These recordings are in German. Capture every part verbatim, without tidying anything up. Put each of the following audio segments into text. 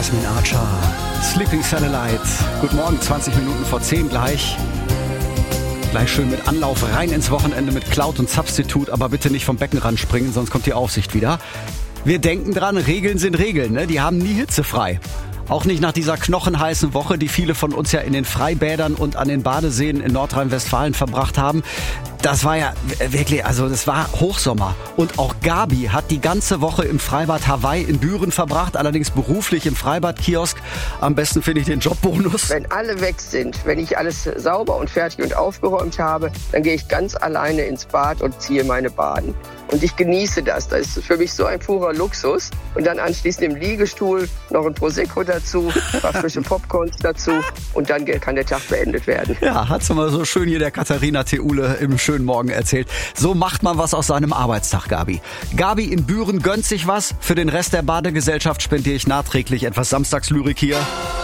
Jasmine Archer, Sleeping Satellite. Guten Morgen, zwanzig Minuten vor zehn gleich. Gleich schön mit Anlauf rein ins Wochenende mit Cloud und Substitute, aber bitte nicht vom Beckenrand springen, sonst kommt die Aufsicht wieder. Wir denken dran, Regeln sind Regeln, ne? Die haben nie hitzefrei. Auch nicht nach dieser knochenheißen Woche, die viele von uns ja in den Freibädern und an den Badeseen in Nordrhein-Westfalen verbracht haben. Das war ja wirklich, also das war Hochsommer. Und auch Gabi hat die ganze Woche im Freibad Hawaii in Büren verbracht, allerdings beruflich im Freibadkiosk. Am besten finde ich den Jobbonus. Wenn alle weg sind, wenn ich alles sauber und fertig und aufgeräumt habe, dann gehe ich ganz alleine ins Bad und ziehe meine Baden. Und ich genieße das. Das ist für mich so ein purer Luxus. Und dann anschließend im Liegestuhl noch ein Prosecco dazu, ein paar frische Popcorns dazu. Und dann kann der Tag beendet werden. Ja, hat's mal so schön hier der Katharina Theule im schönen Morgen erzählt. So macht man was aus seinem Arbeitstag, Gabi. Gabi in Büren gönnt sich was. Für den Rest der Badegesellschaft spendiere ich nachträglich etwas Samstagslyrik hier.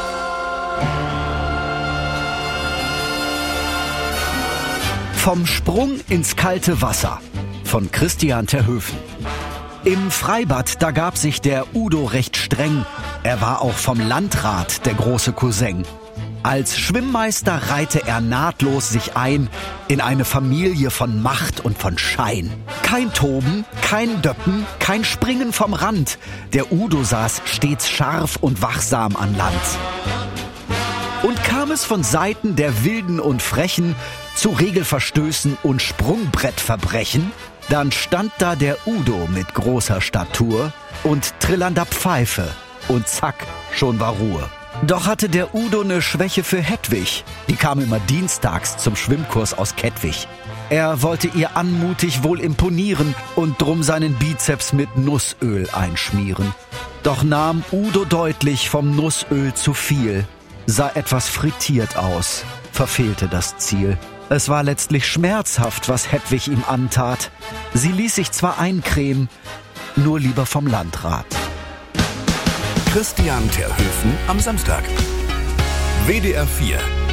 Vom Sprung ins kalte Wasser von Christian Terhöfen. Im Freibad, da gab sich der Udo recht streng. Er war auch vom Landrat der große Cousin. Als Schwimmmeister reihte er nahtlos sich ein in eine Familie von Macht und von Schein. Kein Toben, kein Döppen, kein Springen vom Rand. Der Udo saß stets scharf und wachsam an Land. Und kam es von Seiten der Wilden und Frechen zu Regelverstößen und Sprungbrettverbrechen, dann stand da der Udo mit großer Statur und trillernder Pfeife und zack, schon war Ruhe. Doch hatte der Udo ne Schwäche für Hedwig. Die kam immer dienstags zum Schwimmkurs aus Kettwig. Er wollte ihr anmutig wohl imponieren und drum seinen Bizeps mit Nussöl einschmieren. Doch nahm Udo deutlich vom Nussöl zu viel, sah etwas frittiert aus, verfehlte das Ziel. Es war letztlich schmerzhaft, was Hedwig ihm antat. Sie ließ sich zwar eincremen, nur lieber vom Landrat. Christian Terhöfen am Samstag. W D R vier